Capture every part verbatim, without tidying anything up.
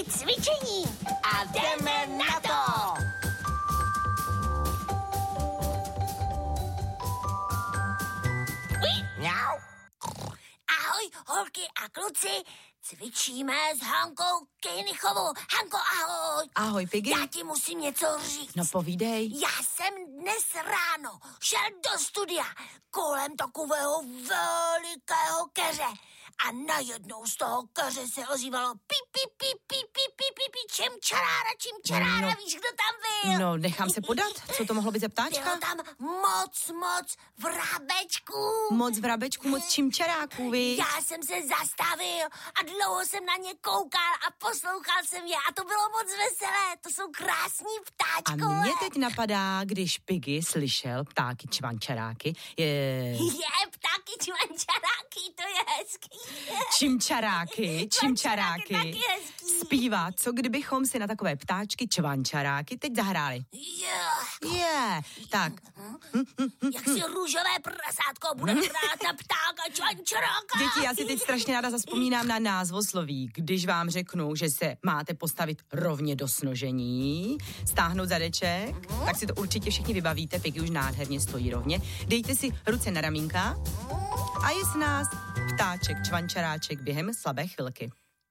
ke cvičení. A jdeme na to! Mňau. Ahoj, holky a kluci. Cvičíme s Hankou Kejnichovou. Hanko, ahoj. Ahoj, Piggy. Já ti musím něco říct. No povídej. Já jsem dnes ráno šel do studia kolem takového velikého keře a najednou z toho keře se ozývalo pi, pi, pi, pi, pi, pi, pi, pi, čím čarára, čím čarára, no, víš, kdo tam byl? No, nechám se podat. Co to mohlo být za ptáčka? Bylo tam moc, moc vrabečků. Moc vrabečků, moc čimčaráků, vy. Já jsem se zastavil a dlouho jsem na ně koukal a poslouchal jsem je a to bylo moc veselé. To jsou krásní ptáčkové. A mě teď napadá, když Piggy slyšel ptáky čvančaráky, je... Je, ptáky čvančaráky, to je hezký. Čimčaráky, čimčaráky. Taky hezký. Zpívá, co kdybychom si na takové ptáčky čvančaráky teď zahráli. Je. Je, yeah. Tak. Jak si růžové prasátko bude hrát na ptáka čvančaráka. Děti, já si teď strašně ráda zazpomínám na názvosloví. Když vám řeknu, že se máte postavit rovně do snožení, stáhnout zadeček, uh-huh. tak si to určitě všichni vybavíte. Piggy už nádherně stojí rovně. Dejte si ruce na ramínka a je s nás ptáček, čvančaráček během slabé chvilky.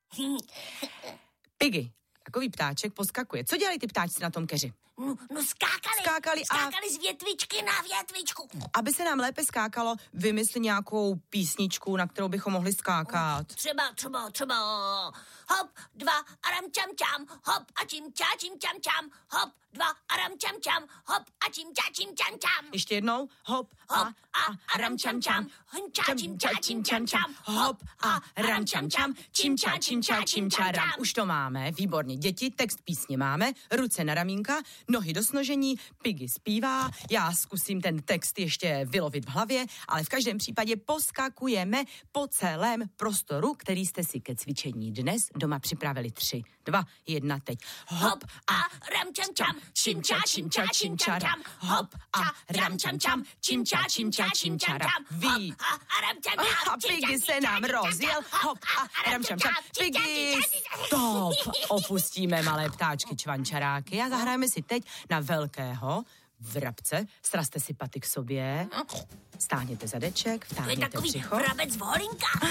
Piggy, takový ptáček poskakuje. Co dělají ty ptáčci na tom keři? No, no skákali. Skákali a... Skákali z větvičky na větvičku. Aby se nám lépe skákalo, vymysli nějakou písničku, na kterou bychom mohli skákat. Třeba, třeba, třeba, hop, dva, aram čam čam, hop a čím čá, čím čam čam, hop, dva, aram čam čam, hop a čím čá, čím čam čam. Ještě jednou, hop Hop a aram čam čam, čá, čím čá, čím čam čam, hop a aram čam čam, čím čá, čím čá, čím čá, ram. Už to máme, výborně. Děti, text písně máme, ruce na ramínka, nohy do snožení, Piggy zpívá, já zkusím ten text ještě vylovit v hlavě, ale v každém případě poskakujeme po celém prostoru, který jste si ke cvičení dnes doma připravili. Tři, dva, jedna, teď. Hop a ram čam čam, čím čá, čím čá, čím čá, ram. Hop a ram čam čam, čím čá, čím čá, čím čá, ram. Ví. A Piggy se nám rozjel. Hop a ram čam čam. Piggy, stop. Opustíme malé ptáčky čvančaráky a zahrajeme si teď na velkého vrabce. Srazte si paty k sobě. Stáhněte zadeček, vtáhněte břicho. To je takový vrabec v holinkách.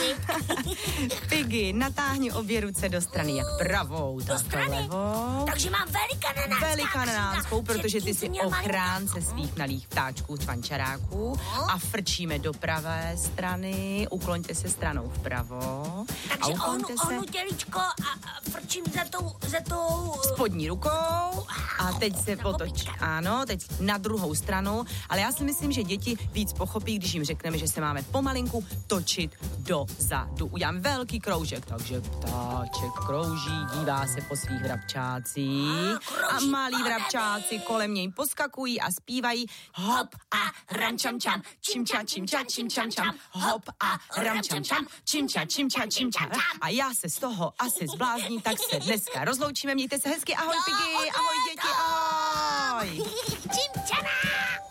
Piggy, natáhni obě ruce do strany, jak pravou, tak levou. Takže mám velikananánskou. Velikananánskou, protože ty jsi ochránce svých malých ptáčků, čvančaráků. A frčíme do pravé strany, ukloňte se stranou vpravo. Takže onu, onu těličko a, a frčím za tou, za tou... spodní rukou a teď se potoč. Ano, teď na druhou stranu, ale já si myslím, že děti víc pochopí, když jim řekneme, že se máme pomalinku točit dozadu. Udělám velký kroužek, takže ptáček krouží, dívá se po svých vrabčácích a malí vrabčáci kolem něj poskakují a zpívají hop a ram čam čam, čim ča, čim ča, čim čam čam, hop a ram čam čam, čim ča, čim ča, čim ča. A já se z toho asi zblázním, tak se dneska rozloučíme, mějte se hezky, ahoj Piggy, ahoj děti, ahoj. Čim ča.